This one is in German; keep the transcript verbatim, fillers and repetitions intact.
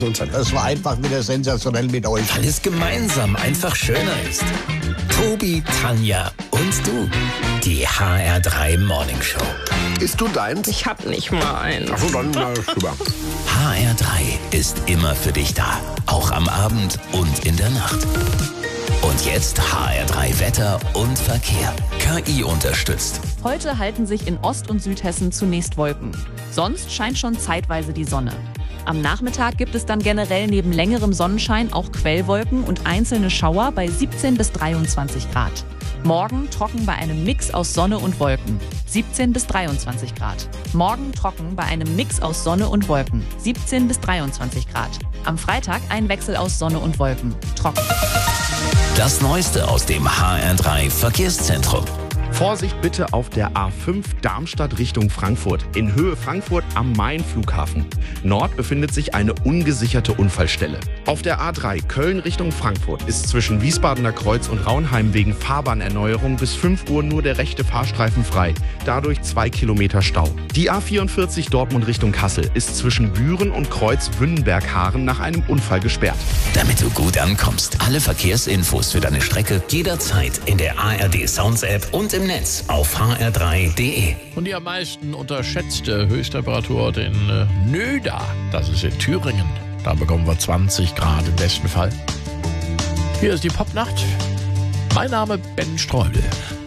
Das war einfach wieder sensationell mit euch. Weil es gemeinsam einfach schöner ist. Tobi, Tanja und du. Die H R drei Morning Show. Isst du deins? Ich hab nicht mal einen. Ach so, dann na, super. H R drei ist immer für dich da. Auch am Abend und in der Nacht. Und jetzt H R drei Wetter und Verkehr. K I unterstützt. Heute halten sich in Ost- und Südhessen zunächst Wolken. Sonst scheint schon zeitweise die Sonne. Am Nachmittag gibt es dann generell neben längerem Sonnenschein auch Quellwolken und einzelne Schauer bei siebzehn bis dreiundzwanzig Grad. Morgen trocken bei einem Mix aus Sonne und Wolken. siebzehn bis dreiundzwanzig Grad. Morgen trocken bei einem Mix aus Sonne und Wolken. siebzehn bis dreiundzwanzig Grad. Am Freitag ein Wechsel aus Sonne und Wolken. Trocken. Das Neueste aus dem H R drei Verkehrszentrum. Vorsicht bitte auf der A fünf Darmstadt Richtung Frankfurt. In Höhe Frankfurt am Main-Flughafen. Nord befindet sich eine ungesicherte Unfallstelle. Auf der A drei Köln Richtung Frankfurt ist zwischen Wiesbadener Kreuz und Raunheim wegen Fahrbahnerneuerung bis fünf Uhr nur der rechte Fahrstreifen frei. Dadurch zwei Kilometer Stau. Die A vierundvierzig Dortmund Richtung Kassel ist zwischen Büren und Kreuz Wünnenberg-Haaren nach einem Unfall gesperrt. Damit du gut ankommst, alle Verkehrsinfos für deine Strecke jederzeit in der A R D Sounds App und im Netz auf h r drei punkt d e. Und die am meisten unterschätzte Höchsttemperatur in äh, Nöda, das ist in Thüringen. Da bekommen wir zwanzig Grad im besten Fall. Hier ist die Popnacht. Mein Name Ben Streubel.